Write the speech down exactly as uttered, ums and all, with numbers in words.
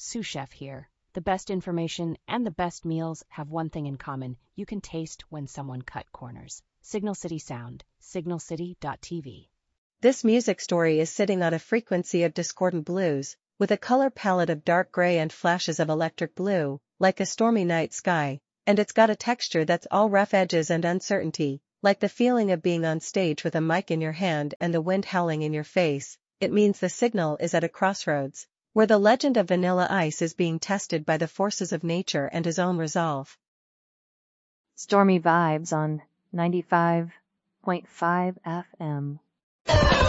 Sous Chef here. The best information and the best meals have one thing in common. You can taste when someone cut corners. Signal City Sound, signal city dot t v. This music story is sitting on a frequency of discordant blues, with a color palette of dark gray and flashes of electric blue, like a stormy night sky, and it's got a texture that's all rough edges and uncertainty, like the feeling of being on stage with a mic in your hand and the wind howling in your face. It means the signal is at a crossroads, where the legend of Vanilla Ice is being tested by the forces of nature and his own resolve. Stormy vibes on ninety-five point five F M.